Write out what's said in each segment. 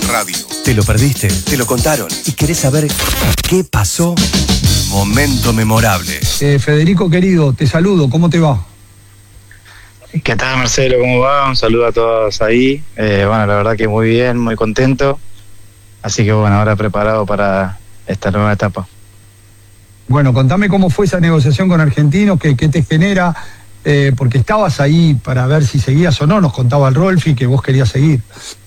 radio. ¿Te lo perdiste? ¿Te lo contaron? ¿Y querés saber qué pasó? Momento memorable. Federico querido, te saludo, ¿cómo te va? ¿Qué tal, Marcelo? ¿Cómo va? Un saludo a todos ahí. Bueno, la verdad que muy bien, muy contento. Así que bueno, ahora preparado para esta nueva etapa. Bueno, contame cómo fue esa negociación con Argentinos, qué te genera, porque estabas ahí para ver si seguías o no, nos contaba el Rolfi que vos querías seguir.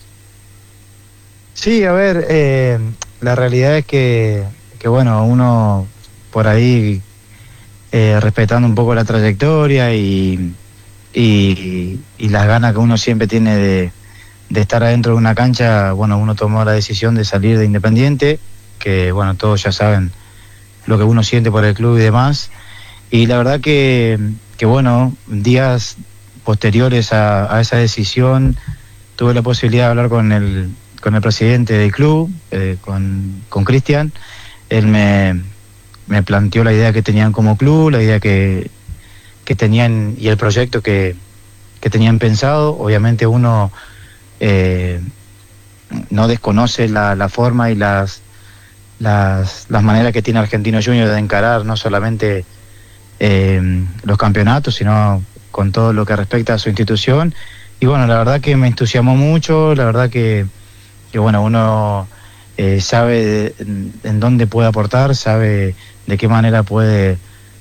Sí, a ver, la realidad es que bueno, uno por ahí respetando un poco la trayectoria y las ganas que uno siempre tiene de estar adentro de una cancha, bueno, uno tomó la decisión de salir de Independiente, que bueno, todos ya saben lo que uno siente por el club y demás, y la verdad que bueno, días posteriores a esa decisión tuve la posibilidad de hablar con el presidente del club, con Cristian. Él me planteó la idea que tenían como club, la idea que tenían y el proyecto que tenían pensado. Obviamente uno no desconoce la forma y las maneras que tiene Argentinos Juniors de encarar no solamente los campeonatos, sino con todo lo que respecta a su institución. Y bueno, la verdad que me entusiasmó mucho, la verdad que bueno, uno sabe en dónde puede aportar, sabe de qué manera puede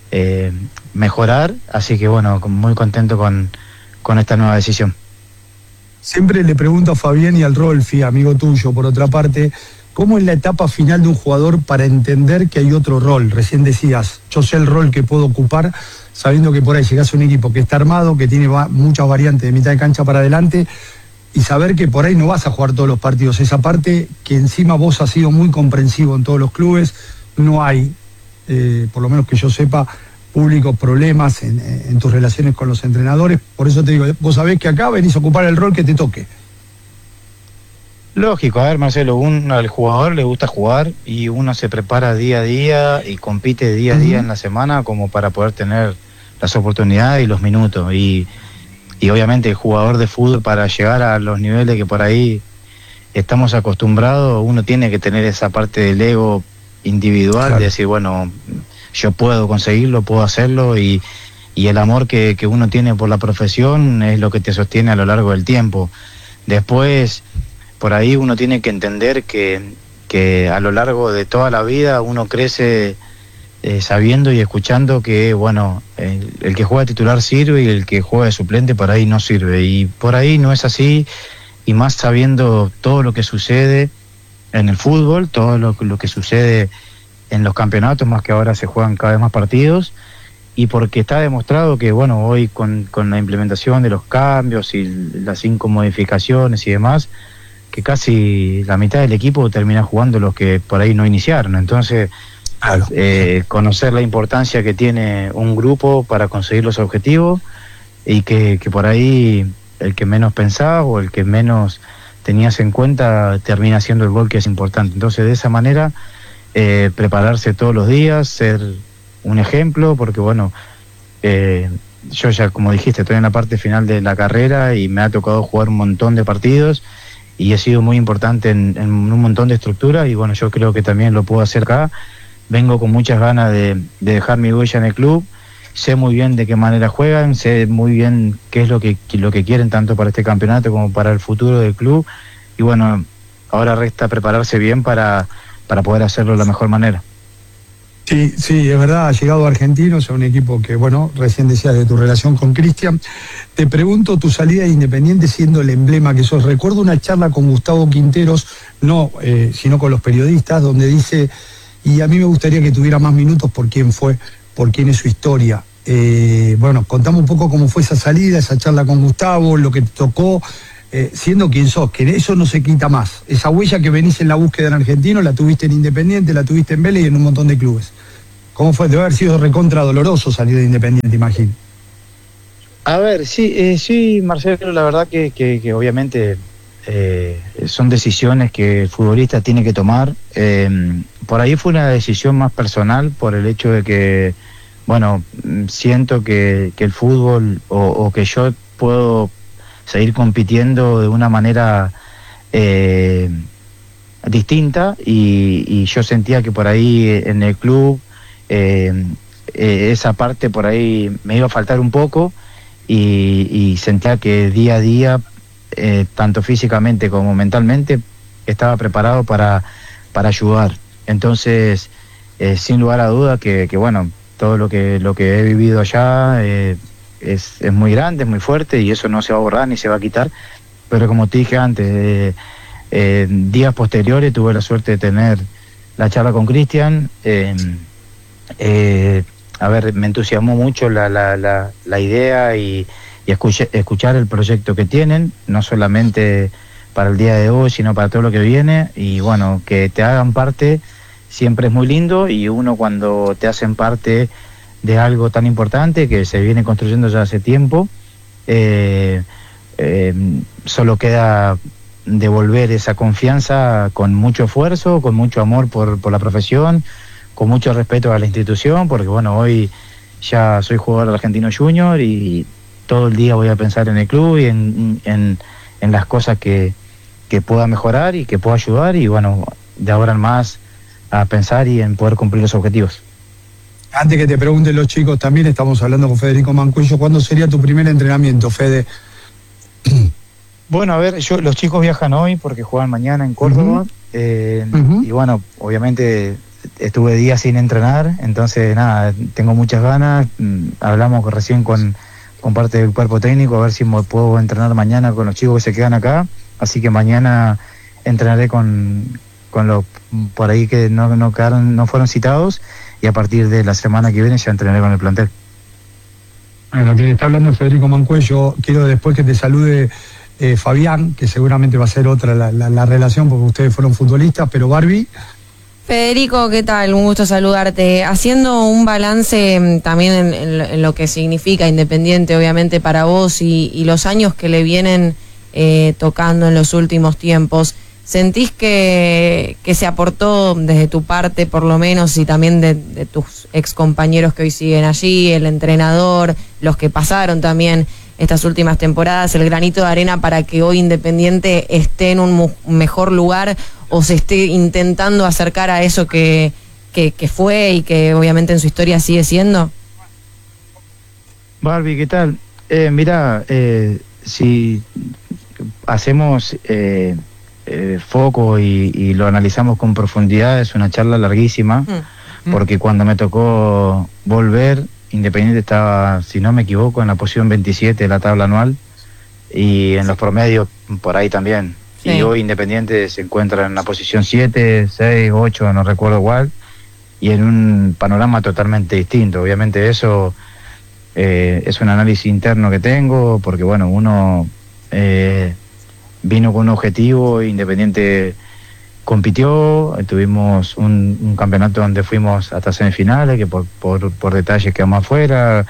mejorar, así que bueno, muy contento con esta nueva decisión. Siempre le pregunto a Fabián y al Rolfi, amigo tuyo, por otra parte, ¿cómo es la etapa final de un jugador para entender que hay otro rol? Recién decías, yo sé el rol que puedo ocupar, sabiendo que por ahí llegás a un equipo que está armado, que tiene muchas variantes de mitad de cancha para adelante, y saber que por ahí no vas a jugar todos los partidos. Esa parte que encima vos has sido muy comprensivo en todos los clubes, no hay, por lo menos que yo sepa, públicos problemas en tus relaciones con los entrenadores. Por eso te digo, vos sabés que acá venís a ocupar el rol que te toque. Lógico, a ver, Marcelo, al jugador le gusta jugar y uno se prepara día a día y compite día a día en la semana como para poder tener las oportunidades y los minutos. Y obviamente el jugador de fútbol, para llegar a los niveles que por ahí estamos acostumbrados, uno tiene que tener esa parte del ego individual, claro, de decir, bueno, yo puedo conseguirlo, puedo hacerlo, y el amor que uno tiene por la profesión es lo que te sostiene a lo largo del tiempo. Después, por ahí uno tiene que entender que a lo largo de toda la vida uno crece sabiendo y escuchando que, bueno, el que juega titular sirve y el que juega de suplente por ahí no sirve, y por ahí no es así, y más sabiendo todo lo que sucede en el fútbol, todo lo que sucede en los campeonatos, más que ahora se juegan cada vez más partidos, y porque está demostrado que, bueno, hoy con la implementación de los cambios y las 5 modificaciones y demás, que casi la mitad del equipo termina jugando los que por ahí no iniciaron. Entonces, claro, conocer la importancia que tiene un grupo para conseguir los objetivos, y que por ahí el que menos pensaba o el que menos tenías en cuenta termina siendo el gol que es importante. Entonces, de esa manera, prepararse todos los días, ser un ejemplo, porque bueno, yo ya, como dijiste, estoy en la parte final de la carrera y me ha tocado jugar un montón de partidos y he sido muy importante en un montón de estructuras, y bueno, yo creo que también lo puedo hacer acá. Vengo con muchas ganas de dejar mi huella en el club, sé muy bien de qué manera juegan, sé muy bien qué es lo que quieren tanto para este campeonato como para el futuro del club, y bueno, ahora resta prepararse bien para poder hacerlo de la mejor manera. Sí, es verdad, ha llegado Argentinos, a un equipo que, bueno, recién decías de tu relación con Cristian. Te pregunto tu salida de Independiente siendo el emblema que sos. Recuerdo una charla con Gustavo Quinteros, no, sino con los periodistas, donde dice, y a mí me gustaría que tuviera más minutos por quién fue, por quién es su historia. Bueno, contame un poco cómo fue esa salida, esa charla con Gustavo, lo que te tocó, siendo quien sos, que eso no se quita más. Esa huella que venís en la búsqueda en Argentino, la tuviste en Independiente, la tuviste en Vélez y en un montón de clubes. ¿Cómo fue? Debe haber sido recontra doloroso salir de Independiente, imagino. A ver, sí, Marcelo, la verdad que obviamente son decisiones que el futbolista tiene que tomar. Por ahí fue una decisión más personal, por el hecho de que, bueno, siento que el fútbol o que yo puedo seguir compitiendo de una manera distinta, y yo sentía que por ahí en el club esa parte por ahí me iba a faltar un poco, y sentía que día a día, tanto físicamente como mentalmente, estaba preparado para ayudar. Entonces, sin lugar a duda que bueno, todo lo que he vivido allá es muy grande, es muy fuerte, y eso no se va a borrar ni se va a quitar. Pero como te dije antes, días posteriores tuve la suerte de tener la charla con Cristian. A ver, me entusiasmó mucho la idea y escuchar el proyecto que tienen, no solamente para el día de hoy, sino para todo lo que viene. Y bueno, que te hagan parte siempre es muy lindo, y uno cuando te hacen parte de algo tan importante que se viene construyendo ya hace tiempo, solo queda devolver esa confianza con mucho esfuerzo, con mucho amor por la profesión, con mucho respeto a la institución, porque bueno, hoy ya soy jugador de Argentino Junior y todo el día voy a pensar en el club y en las cosas que pueda mejorar y que pueda ayudar, y bueno, de ahora en más a pensar y en poder cumplir los objetivos. Antes que te pregunten los chicos, también estamos hablando con Federico Mancuello. ¿Cuándo sería tu primer entrenamiento, Fede? Bueno, a ver, los chicos viajan hoy porque juegan mañana en Córdoba. Y bueno, obviamente estuve días sin entrenar, entonces nada, tengo muchas ganas. Hablamos recién con parte del cuerpo técnico a ver si puedo entrenar mañana con los chicos que se quedan acá. Así que mañana entrenaré con los por ahí que no fueron citados, y a partir de la semana que viene ya entrenaré con el plantel. Bueno, quien está hablando es Federico Mancuello. Quiero después que te salude Fabián, que seguramente va a ser otra la relación porque ustedes fueron futbolistas, pero Barbie. Federico, ¿qué tal? Un gusto saludarte. Haciendo un balance también en lo que significa Independiente, obviamente, para vos y los años que le vienen tocando en los últimos tiempos, ¿sentís que se aportó desde tu parte, por lo menos, y también de tus ex compañeros que hoy siguen allí, el entrenador, los que pasaron también estas últimas temporadas, el granito de arena para que hoy Independiente esté en un mejor lugar o se esté intentando acercar a eso que fue y que obviamente en su historia sigue siendo? Barbie, ¿qué tal? Mirá, si hacemos foco y lo analizamos con profundidad, es una charla larguísima, porque cuando me tocó volver, Independiente estaba, si no me equivoco, en la posición 27 de la tabla anual, y en los promedios por ahí también. Sí. Y hoy Independiente se encuentra en la posición 7, 6, 8, no recuerdo cuál, y en un panorama totalmente distinto. Obviamente eso es un análisis interno que tengo, porque bueno, uno vino con un objetivo, Independiente compitió, tuvimos un campeonato donde fuimos hasta semifinales, que por detalles quedamos afuera,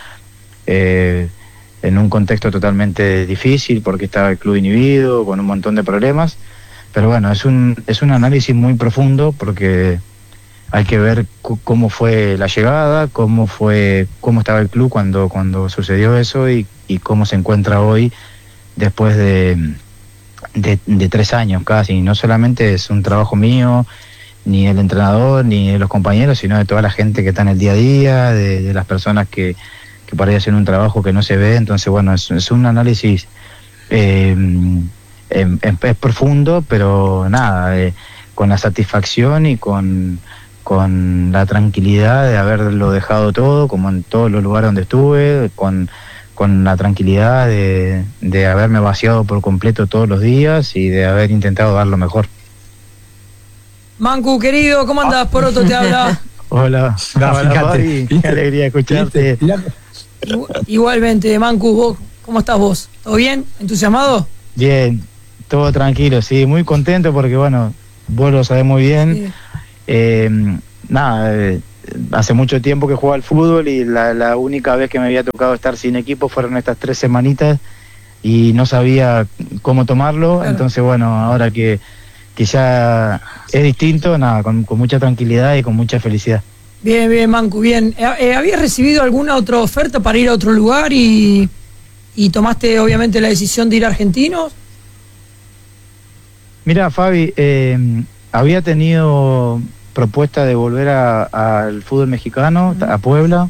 en un contexto totalmente difícil porque estaba el club inhibido, con un montón de problemas. Pero bueno, es un análisis muy profundo, porque hay que ver cómo fue la llegada, cómo estaba el club cuando sucedió eso, y cómo se encuentra hoy después de 3 años casi. No solamente es un trabajo mío, ni del entrenador, ni de los compañeros, sino de toda la gente que está en el día a día, de las personas que por ahí hacen un trabajo que no se ve. Entonces bueno, es un análisis es profundo, pero nada, con la satisfacción y con la tranquilidad de haberlo dejado todo, como en todos los lugares donde estuve, con la tranquilidad de haberme vaciado por completo todos los días y de haber intentado dar lo mejor. Mancu, querido, ¿cómo andás? Poroto te habla. Hola, Fabi, qué alegría escucharte. Igualmente, Mancu, ¿vos cómo estás vos? ¿Todo bien? ¿Entusiasmado? Bien, todo tranquilo, sí, muy contento porque bueno, vos lo sabés muy bien. Sí. Hace mucho tiempo que jugaba al fútbol, y la única vez que me había tocado estar sin equipo fueron estas 3 semanitas y no sabía cómo tomarlo. Claro. Entonces bueno, ahora que ya es distinto, con mucha tranquilidad y con mucha felicidad. Bien, Mancu, bien. ¿Habías recibido alguna otra oferta para ir a otro lugar y tomaste obviamente la decisión de ir a Argentinos? Mirá, Fabi, había tenido propuesta de volver al fútbol mexicano, a Puebla.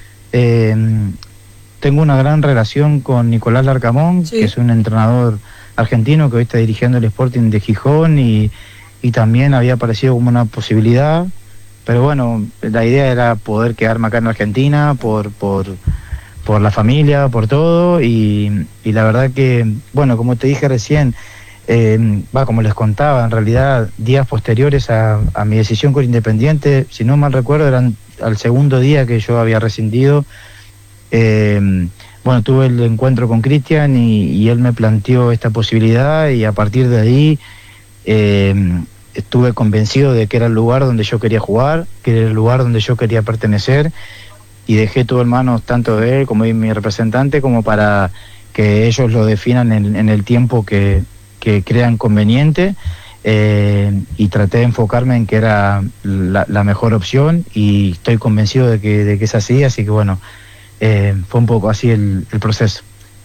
Tengo una gran relación con Nicolás Larcamón, que es un entrenador argentino que hoy está dirigiendo el Sporting de Gijón y también había aparecido como una posibilidad, pero bueno, la idea era poder quedarme acá en Argentina por la familia, por todo, y la verdad que, bueno, como te dije recién, como les contaba, en realidad días posteriores a mi decisión con Independiente, si no mal recuerdo, eran al segundo día que yo había rescindido. Tuve el encuentro con Cristian y él me planteó esta posibilidad y a partir de ahí estuve convencido de que era el lugar donde yo quería jugar, que era el lugar donde yo quería pertenecer y dejé todo en manos tanto de él como de mi representante como para que ellos lo definan en el tiempo que crean conveniente y traté de enfocarme en que era la mejor opción y estoy convencido de que es así que bueno, fue un poco así el proceso.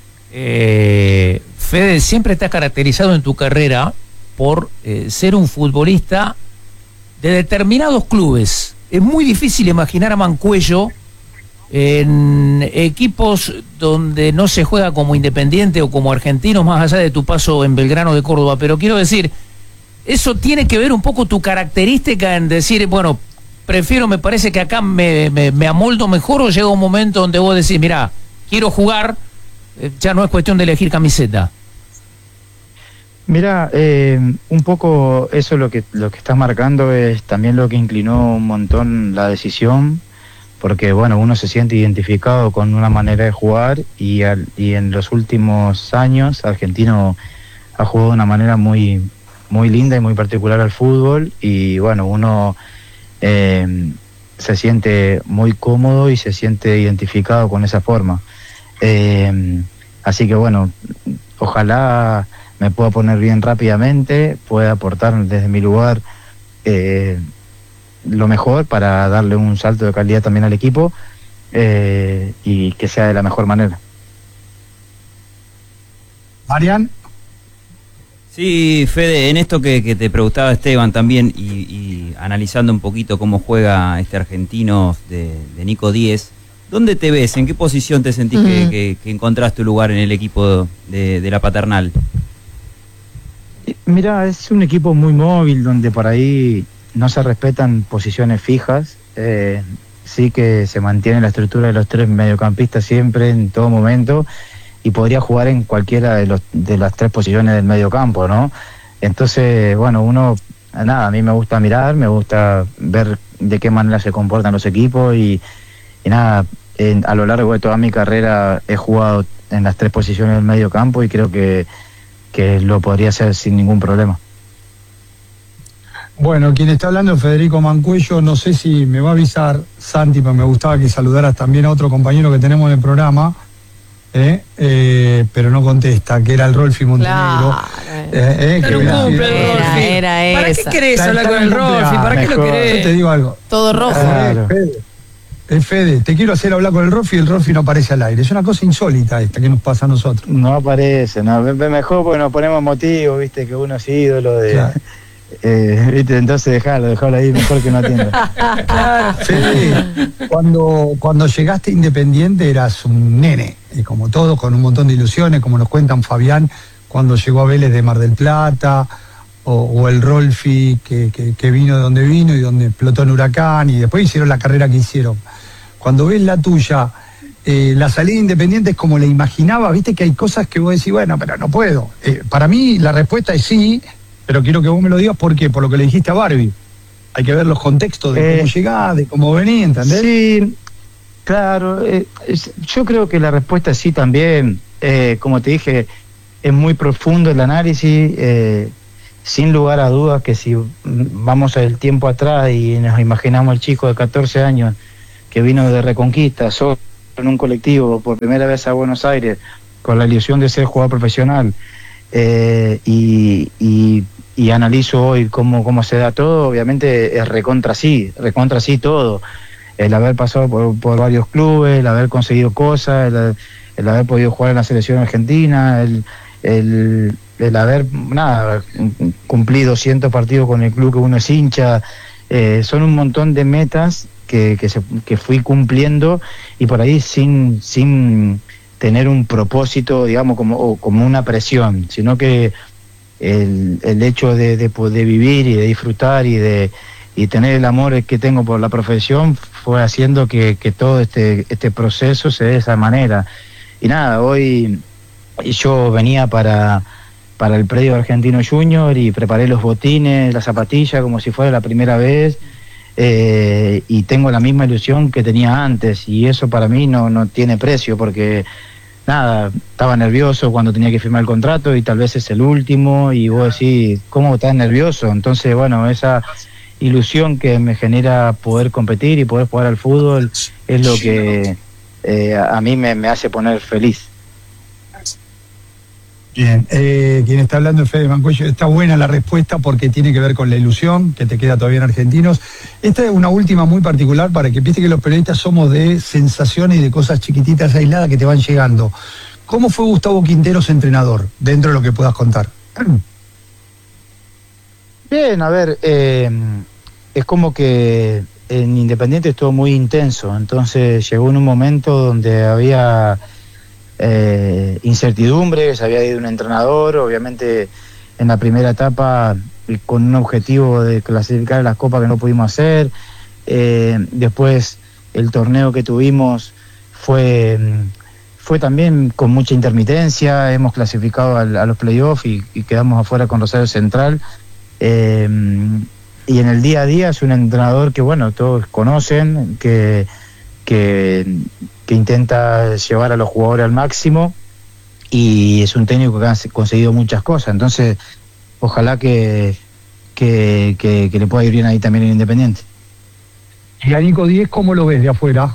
Fede, siempre te has caracterizado en tu carrera por ser un futbolista de determinados clubes. Es muy difícil imaginar a Mancuello en equipos donde no se juega como Independiente o como Argentinos, más allá de tu paso en Belgrano de Córdoba, pero quiero decir, eso tiene que ver un poco tu característica en decir, bueno, prefiero, me parece que acá me amoldo mejor, o llega un momento donde vos decís, mirá, quiero jugar, ya no es cuestión de elegir camiseta. Mira, un poco eso lo que estás marcando es también lo que inclinó un montón la decisión, porque bueno, uno se siente identificado con una manera de jugar y en los últimos años Argentino ha jugado de una manera muy, muy linda y muy particular al fútbol y bueno, uno se siente muy cómodo y se siente identificado con esa forma. Así que bueno, ojalá me pueda poner bien rápidamente, pueda aportar desde mi lugar lo mejor para darle un salto de calidad también al equipo y que sea de la mejor manera. Marian. Sí, Fede, en esto que te preguntaba Esteban también y analizando un poquito cómo juega este argentino de Nico Díez, ¿dónde te ves? ¿En qué posición te sentís que encontrás tu lugar en el equipo de la Paternal? Mira, es un equipo muy móvil donde por ahí no se respetan posiciones fijas, sí que se mantiene la estructura de los tres mediocampistas siempre, en todo momento, y podría jugar en cualquiera de las tres posiciones del mediocampo, ¿no? Entonces, bueno, a mí me gusta mirar, me gusta ver de qué manera se comportan los equipos y a lo largo de toda mi carrera he jugado en las tres posiciones del mediocampo y creo que lo podría hacer sin ningún problema. Bueno, quien está hablando es Federico Mancuello, no sé si me va a avisar Santi, pero me gustaba que saludaras también a otro compañero que tenemos en el programa, pero no contesta, que era el Rolfi Montenegro. Era ¿para qué querés hablar con el Rolfi? ¿Para qué lo querés? Yo te digo algo. Todo rojo. Claro. Fede, te quiero hacer hablar con el Rolfi y el Rolfi no aparece al aire. Es una cosa insólita esta que nos pasa a nosotros. No aparece, no, mejor porque nos ponemos motivos, viste, que uno es ídolo de... Claro. ¿Viste? Entonces dejalo ahí, mejor que no atienda. Fede, cuando llegaste a Independiente eras un nene, y como todo, con un montón de ilusiones, como nos cuentan Fabián, cuando llegó a Vélez de Mar del Plata, o el Rolfi que vino de donde vino y donde explotó en Huracán, y después hicieron la carrera que hicieron. Cuando ves la tuya, la salida Independiente es como la imaginaba, viste que hay cosas que vos decís, bueno, pero no puedo. Para mí la respuesta es sí, pero quiero que vos me lo digas, ¿por qué? Por lo que le dijiste a Barbie. Hay que ver los contextos de cómo llegás, de cómo venís, ¿entendés? Sí, claro. Yo creo que la respuesta es sí también. Como te dije, es muy profundo el análisis. Sin lugar a dudas que si vamos el tiempo atrás y nos imaginamos al chico de 14 años que vino de Reconquista, solo en un colectivo, por primera vez a Buenos Aires, con la ilusión de ser jugador profesional, y analizo hoy cómo se da todo, obviamente es recontra sí todo. El haber pasado por varios clubes, el haber conseguido cosas, el haber podido jugar en la selección argentina, el haber cumplido 200 partidos con el club que uno es hincha, son un montón de metas que fui cumpliendo, y por ahí sin tener un propósito, digamos, como una presión, sino que el hecho de poder vivir y de disfrutar y tener el amor que tengo por la profesión fue haciendo que todo este proceso se dé de esa manera. Y nada, hoy yo venía para el predio Argentino Junior y preparé los botines, las zapatillas como si fuera la primera vez, y tengo la misma ilusión que tenía antes, y eso para mí no tiene precio, porque nada, estaba nervioso cuando tenía que firmar el contrato y tal vez es el último, y vos decís, ¿cómo estás nervioso? Entonces, bueno, esa ilusión que me genera poder competir y poder jugar al fútbol es lo que a mí me hace poner feliz. Bien, quien está hablando es Fede Mancuello. Está buena la respuesta porque tiene que ver con la ilusión que te queda todavía en Argentinos. Esta es una última muy particular para que viste que los periodistas somos de sensaciones y de cosas chiquititas aisladas que te van llegando. ¿Cómo fue Gustavo Quinteros entrenador, dentro de lo que puedas contar? Bien, a ver, es como que en Independiente estuvo muy intenso, entonces llegó en un momento donde había incertidumbre, se había ido un entrenador, obviamente en la primera etapa con un objetivo de clasificar a las copas que no pudimos hacer, después el torneo que tuvimos fue también con mucha intermitencia, hemos clasificado a los playoffs y quedamos afuera con Rosario Central, y en el día a día es un entrenador que bueno, todos conocen, que intenta llevar a los jugadores al máximo, y es un técnico que ha conseguido muchas cosas, entonces ojalá que le pueda ir bien ahí también en Independiente. Y a Nico Díez, ¿cómo lo ves de afuera?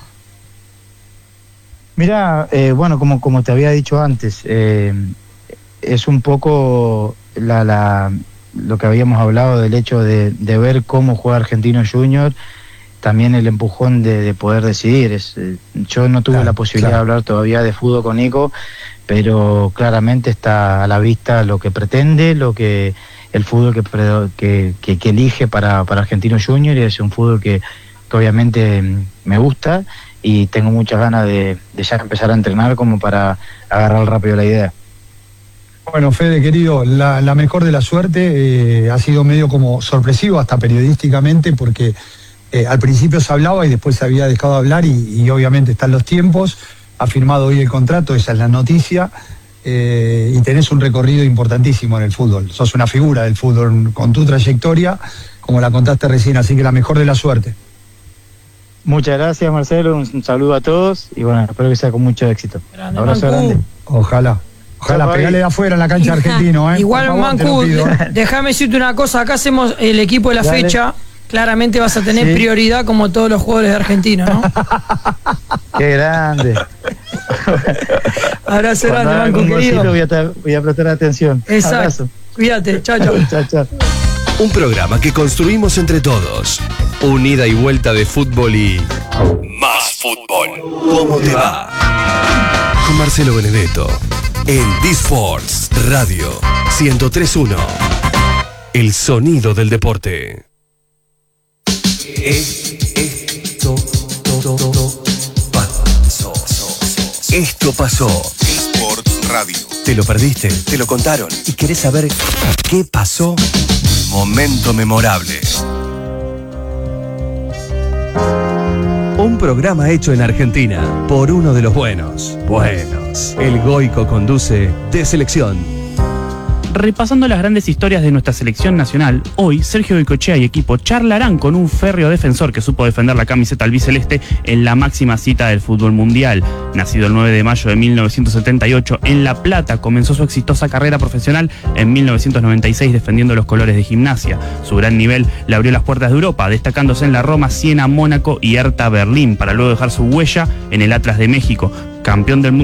Mira, bueno, como te había dicho antes, es un poco lo que habíamos hablado del hecho de ver cómo juega Argentino Junior, también el empujón de poder decidir. Yo no tuve la posibilidad de hablar todavía de fútbol con Nico, pero claramente está a la vista lo que pretende, el fútbol que elige para Argentino Junior, y es un fútbol que obviamente me gusta, y tengo muchas ganas de ya empezar a entrenar como para agarrar rápido la idea. Bueno, Fede, querido, la mejor de la suerte. Ha sido medio como sorpresivo hasta periodísticamente, porque al principio se hablaba y después se había dejado de hablar, y obviamente están los tiempos. Ha firmado hoy el contrato, esa es la noticia, y tenés un recorrido importantísimo en el fútbol. Sos una figura del fútbol con tu trayectoria, como la contaste recién, así que la mejor de la suerte. Muchas gracias, Marcelo, un saludo a todos, y bueno, espero que sea con mucho éxito. Grande, abrazo Mancu. grande. Ojalá, pegale de afuera en la cancha Argentino, Igual, por favor, Mancu, te lo pido. déjame decirte una cosa, acá hacemos el equipo de la Dale. fecha, claramente vas a tener prioridad como todos los jugadores de Argentina, ¿no? Qué grande. Abrazo Cuando grande, haga Mancu, algún querido. golcito voy a prestar atención. Exacto. Abrazo. Cuídate, chao, chao. Chao, chao. Un programa que construimos entre todos. Un ida y vuelta de fútbol y más fútbol. ¿Cómo te va? Con Marcelo Benedetto en D-Sports Radio 103.1. El sonido del deporte. Esto pasó. D-Sports Radio. ¿Te lo perdiste? ¿Te lo contaron? ¿Y querés saber qué pasó? Momento memorable. Un programa hecho en Argentina por uno de los buenos. El Goico conduce De Selección. Repasando las grandes historias de nuestra selección nacional, hoy Sergio Goicoechea y equipo charlarán con un férreo defensor que supo defender la camiseta albiceleste en la máxima cita del fútbol mundial. Nacido el 9 de mayo de 1978 en La Plata, comenzó su exitosa carrera profesional en 1996 defendiendo los colores de Gimnasia. Su gran nivel le abrió las puertas de Europa, destacándose en la Roma, Siena, Mónaco y Hertha Berlín, para luego dejar su huella en el Atlas de México, campeón del mundo